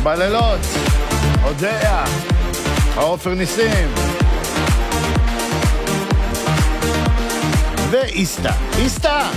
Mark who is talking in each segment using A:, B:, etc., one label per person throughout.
A: בלילות, אודיה, עופר ניסים. ואיסטה, איסטה.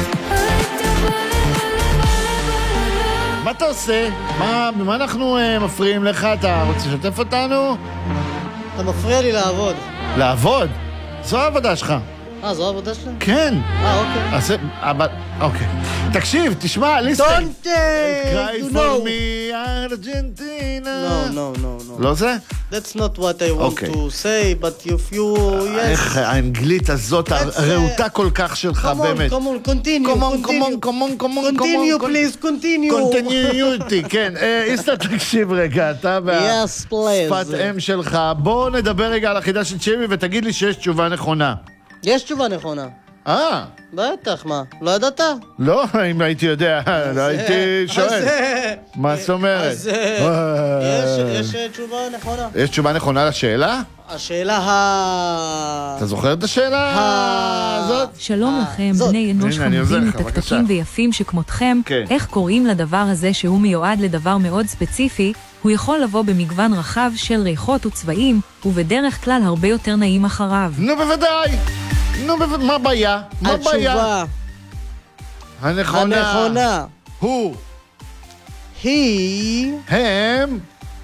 A: מה אתה עושה? מה אנחנו מפריעים לך? אתה רוצה לשתף אותנו?
B: אתה מפריע לי לעבוד.
A: לעבוד? זו העבודה שלך.
B: זו העבודה שלך?
A: כן.
B: אוקיי.
A: אז אוקיי. תקשיב, תשמע, ליסטה.
B: Don't
A: cry
B: you
A: for
B: know.
A: me, Argentina.
B: No.
A: לא זה?
B: That's not what I want
A: Okay.
B: to say, but if you... Yes.
A: איך האנגלית הזאת, הרעותה כל כך שלך, באמת.
B: Come on, continue. Continue, please, continue.
A: Continuity, כן. איסטה, תקשיב רגע, אתה
B: Yes, please.
A: והשפת אם שלך. בואו נדבר רגע על החידה של צ'ימי ותגיד לי שיש תשובה נכונה.
B: יש תשובה נכונה. בטח, מה? לא ידעת?
A: לא, אם הייתי יודע, לא הייתי שואל. מה זאת אומרת?
B: אז יש תשובה נכונה.
A: יש תשובה נכונה לשאלה?
B: השאלה
A: אתה זוכר את השאלה הזאת?
C: שלום לכם, בני אנוש
A: הנה, אני עוזר
C: חמודים
A: לך, בבקשה.
C: מתקתקים ויפים שכמותכם.
A: כן.
C: איך קוראים לדבר הזה שהוא מיועד לדבר מאוד ספציפי? הוא יכול לבוא במגוון רחב של ריחות וצבעים, ובדרך כלל הרבה יותר נעים אחריו.
A: נו בוודאי! מה הבעיה? מה הבעיה?
B: התשובה הנכונה
A: הוא,
B: היא...
A: הם,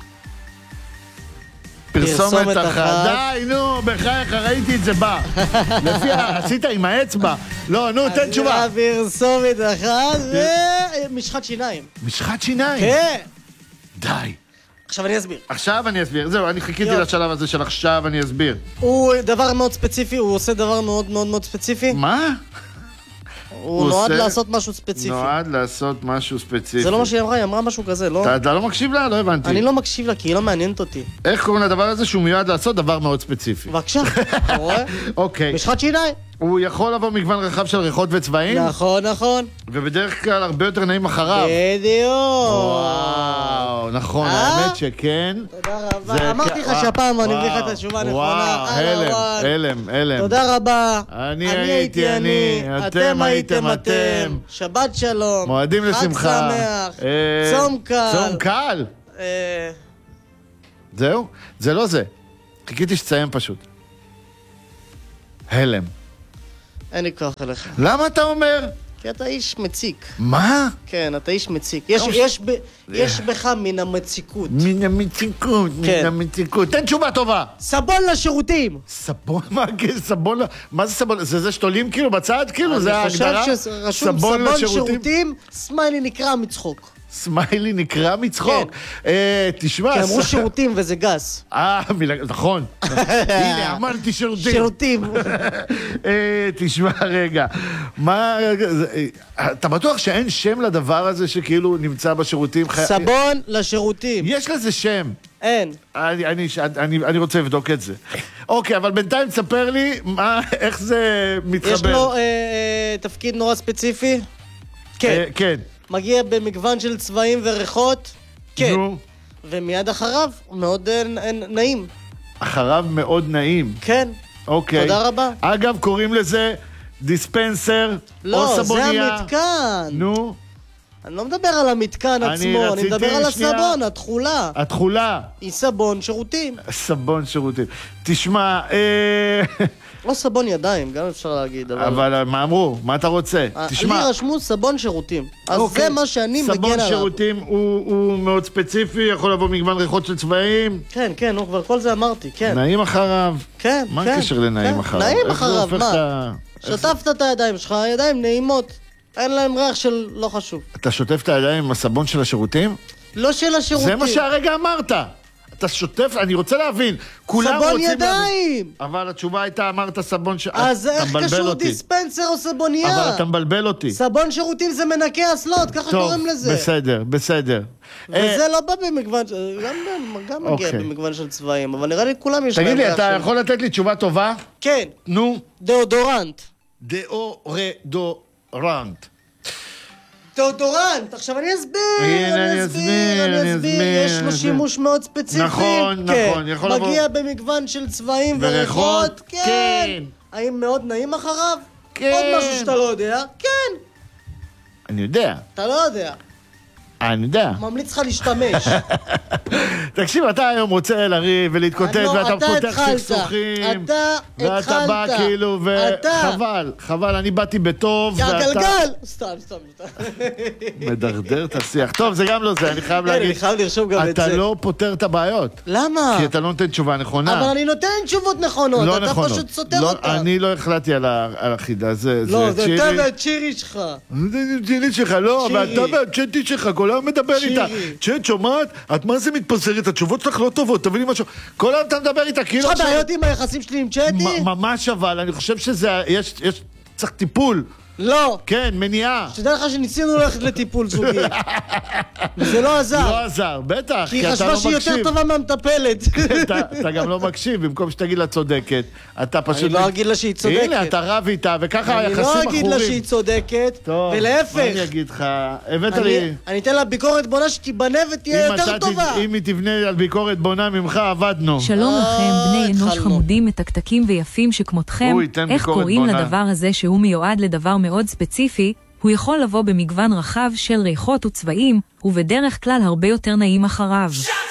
A: פרסומת אחת.
B: אחת.
A: די, נו, בחייך, ראיתי את זה בא. לפי, עשית עם האצבע. לא, נו, תן תשובה.
B: פרסומת אחת ומשחת שיניים.
A: משחת שיניים.
B: כן.
A: די.
B: עכשיו אני אסביר.
A: עכשיו אני אסביר. זהו, אני חיכיתי
B: יופי.
A: לשלב הזה של עכשיו אני אסביר.
B: הוא דבר מאוד ספציפי, הוא עושה דבר מאוד מאוד מאוד ספציפי.
A: מה?
B: הוא נועד לעשות משהו ספציפי.
A: נועד לעשות משהו ספציפי.
B: זה לא מה שהיא אמרה, היא אמרה משהו כזה, לא?
A: אתה לא מקשיב לה? לא הבנתי.
B: אני לא מקשיב לה כי היא לא מעניינת אותי.
A: איך קוראים לדבר הזה שהוא מיועד לעשות דבר מאוד ספציפי?
B: בבקשה, אתה רואה?
A: אוקיי.
B: משחת שיניים.
A: הוא יכול לבוא מגוון רחב של ריחות וצבעים?
B: נכון.
A: ובדרך כלל הרבה יותר נעים אחריו.
B: בדיוק.
A: וואו, נכון, האמת שכן.
B: תודה רבה. אמרתי לך שהפעם אני מביא לך את התשובה הנכונה.
A: וואו, הלם.
B: תודה רבה.
A: אני הייתי אני, אתם הייתם אתם.
B: שבת שלום.
A: מועדים לשמחה.
B: חג שמח. צום קל.
A: צום קל? זהו? זה לא זה. חיכיתי שתסיים פשוט. הלם.
B: אין לי כוח אליך.
A: למה אתה אומר?
B: כי אתה איש מציק.
A: מה?
B: כן, אתה איש מציק. יש בך מן המציקות.
A: מן המציקות,
B: כן.
A: מן המציקות. תן תשובה טובה.
B: סבון לשירותים.
A: סבון? מה? סבון? מה זה סבון? זה שתולים כאילו בצד? כאילו זה ההגדרה?
B: אני חושב שרשום סבון שירותים, סמיילי נקרא מצחוק.
A: סמיילי נקרא מצחוק. תשמע...
B: כי אמרו שירותים וזה גס.
A: נכון. הנה, אמרתי שירותים.
B: שירותים.
A: תשמע רגע. מה... אתה בטוח שאין שם לדבר הזה שכאילו נמצא בשירותים?
B: סבון לשירותים.
A: יש לזה שם.
B: אין.
A: אני רוצה לבדוק את זה. אוקיי, אבל בינתיים תספר לי איך זה מתחבר.
B: יש לו תפקיד נורא ספציפי? כן.
A: כן.
B: מגיע במגוון של צבעים וריחות? כן.
A: נו.
B: ומיד אחריו מאוד נעים.
A: אחריו מאוד נעים.
B: כן.
A: אוקיי.
B: תודה רבה.
A: אגב, קוראים לזה דיספנסר או סבוניה.
B: לא, זה המתקן.
A: נו.
B: אני לא מדבר על המתקן עצמו, אני מדבר על הסבון, התכולה.
A: התכולה.
B: היא סבון שירותים.
A: סבון שירותים. תשמע,
B: או סבון ידיים, גם אפשר להגיד.
A: אבל מה אמרו? מה אתה רוצה? תשמע.
B: לי רשמו סבון שירותים. אז זה מה שאני מגן עליו.
A: סבון שירותים הוא מאוד ספציפי, יכול לבוא מגוון ריחות של צבעים.
B: כן, כבר כל זה אמרתי, כן.
A: נעים אחריו.
B: כן.
A: מה הקשר לנעים אחריו?
B: נעים אחריו, מה? שטפת את הידיים שלך, הידיים נעימות. אין להם ריח של לא חשוב.
A: אתה שוטף את הידיים עם הסבון של השירותים?
B: לא של השירותים.
A: זה מה שהרגע אמרת. אתה שוטף, אני רוצה להבין.
B: סבון ידיים!
A: אבל התשובה הייתה, אמרת סבון ש...
B: אז איך קשור דיספנסר או סבונייה?
A: אבל אתה מבלבל אותי.
B: סבון שירותים זה מנקה אסלות, ככה קוראים לזה.
A: טוב, בסדר.
B: וזה לא בא במגוון, גם מגיע במגוון של צבעים, אבל נראה לי כולם יש להם
A: תגיד לי,
B: ריח
A: אתה יכול לתת לי תשובה טובה?
B: כן.
A: נו.
B: דאודורנט. דאודורנט, עכשיו אני אסביר, יש לו שימוש מאוד ספציפי.
A: נכון, יכול לבוא.
B: מגיע במגוון של צבעים וריחות, כן. האם מאוד נעים אחריו?
A: כן.
B: עוד משהו שאתה לא יודע? כן.
A: אני יודע.
B: אתה לא יודע.
A: אני יודע.
B: ממליץ לך להשתמש.
A: תקשיב, אתה היום רוצה לריב ולהתקוטט, ואתה פותח סכסוכים.
B: אתה
A: ואתה בא כאילו, חבל, אני באתי בטוב,
B: יא גלגל! סתם.
A: מדרדר את השיח. טוב, זה גם לא זה, אני חייב להגיד.
B: אני חייב לרשום גם את זה.
A: אתה לא פותר את הבעיות.
B: למה?
A: כי אתה לא נותן תשובה נכונה.
B: אבל אני נותן תשובות נכונות,
A: לא
B: אתה
A: נכונות.
B: פשוט סותר אותן.
A: אני לא החלטתי על החידה,
B: לא, זה אתה והצ'ירי שלך.
A: צ'ירי שלך, לא, אבל אתה והצ'טי שלך, כל היום מדבר איתה. צ'ט, שומעת? את מה זה מתפזרת? התשובות שלך לא טובות, תביני משהו. כל היום אתה מדבר איתה, כאילו...
B: יש לך בעיות עם היחסים שלי עם צ'טי?
A: ממש אבל, אני חושב שזה... יש... צריך טיפול.
B: לא.
A: כן, מניעה.
B: שתדע לך שניסינו ללכת לטיפול זוגי. וזה לא עזר.
A: לא עזר, בטח,
B: כי היא חשבה שהיא יותר טובה מהמטפלת.
A: אתה גם לא מקשיב, במקום שתגיד לה צודקת, אתה פשוט...
B: אני לא אגיד לה שהיא צודקת.
A: הנה, אתה רב איתה, וככה היחסים אחורים.
B: אני לא אגיד לה שהיא צודקת, ולהפך.
A: מה אני אגיד לך? הבאת לי...
B: אני אתן לה ביקורת בונה שתיבנה ותהיה יותר טובה.
A: אם היא תבנה על ביקורת בונה ממך, עבדנו.
C: שלום לכם, בני אנוש חמודים, מתקתקים ויפים שכמותכם. איך קוראים לדבר הזה שהוא מיועד לדבר מאוד ספציפי? הוא יכול לבוא במגוון רחב של ריחות וצבעים, ובדרך כלל הרבה יותר נעים אחריו.